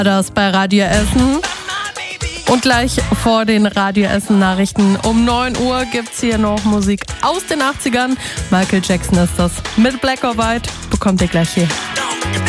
Das bei Radio Essen. Und gleich vor den Radio Essen Nachrichten um 9 Uhr gibt's hier noch Musik aus den 80ern. Michael Jackson ist das. Mit Black or White bekommt ihr gleich hier.